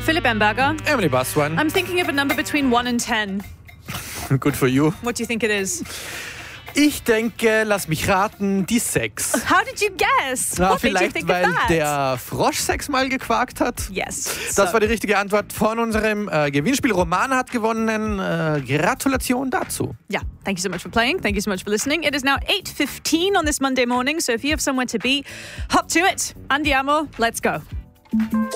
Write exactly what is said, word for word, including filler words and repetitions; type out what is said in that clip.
Philipp Emberger. Emily Baswan. I'm thinking of a number between one and ten. Good for you. What do you think it is? Ich denke, lass mich raten, die sechs. How did you guess? Na, What made you vielleicht, think weil of that? der Frosch sechsmal gequakt hat. Yes. Das So- war die richtige Antwort von unserem äh, Gewinnspiel. Roman hat gewonnen. Äh, Gratulation dazu. Yeah, thank you so much for playing. Thank you so much for listening. It is now eight fifteen on this Monday morning, so if you have somewhere to be, hop to it. Andiamo, let's go.